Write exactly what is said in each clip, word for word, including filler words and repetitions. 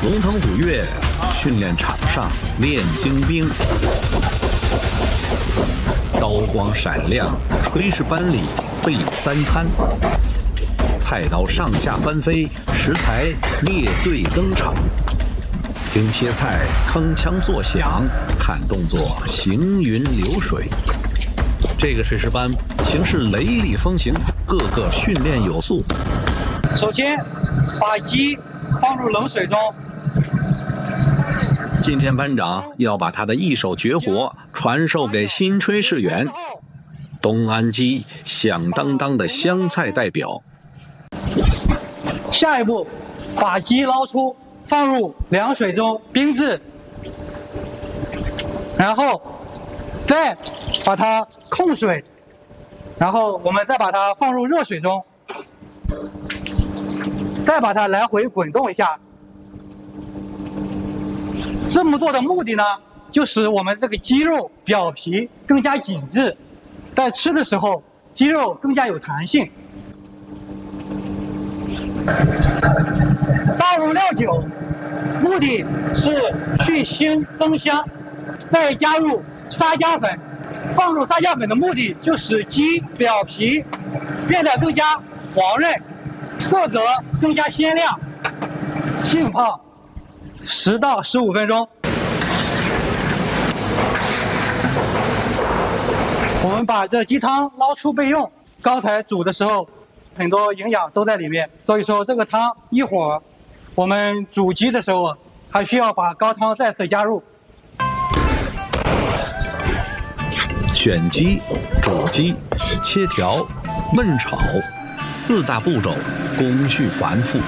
龙腾虎跃，训练场上练精兵，刀光闪亮，炊事班里备三餐，菜刀上下翻飞，食材列队登场。听切菜铿锵作响，看动作行云流水。这个炊事班形式雷厉风行，个个训练有素。 首先，把鸡放入冷水中。 今天班长要把他的一手绝活传授给新炊事员。东安鸡响当当的湘菜代表。 下一步，把鸡捞出，放入凉水中冰制，然后再把它控水，然后我们再把它放入热水中，再把它来回滚动一下。这么做的目的呢，就使我们这个鸡肉表皮更加紧致，在吃的时候鸡肉更加有弹性。倒入料酒，目的是去腥增香，再加入沙姜粉。放入沙姜粉的目的就使鸡表皮变得更加黄润，色泽更加鲜亮。浸泡十到十五分钟。我们把这鸡汤捞出备用。刚才煮的时候，很多营养都在里面，所以说这个汤一会儿我们煮鸡的时候还需要把高汤再次加入。 选鸡、煮鸡、切条、焖炒，四大步骤，工序繁复。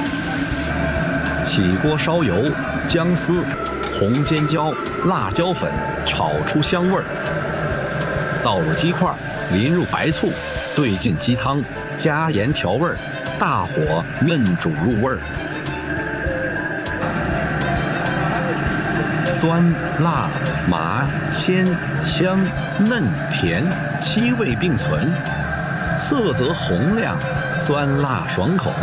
起锅烧油，姜丝、红尖椒、辣椒粉炒出香味儿。倒入鸡块，淋入白醋，兑进鸡汤，加盐调味儿，大火焖煮入味儿。酸、辣、麻、鲜、香、嫩、甜七味并存，色泽红亮，酸辣爽口。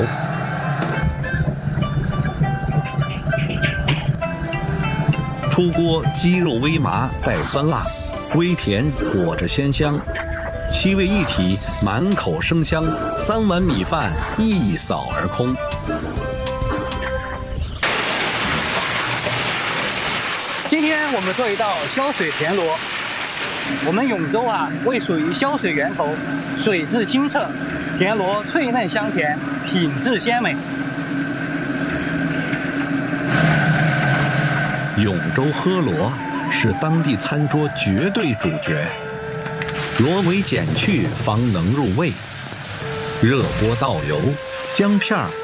出锅鸡肉微麻带酸辣，微甜裹着鲜香，七味一体，满口生香，三碗米饭一扫而空。 今天我们做一道潇水田螺。我们永州啊，位属于潇水源头，水质清澈，田螺脆嫩香甜，品质鲜美。 永州喝螺是当地餐桌绝对主角，螺尾剪去方能入味，热锅倒油，姜片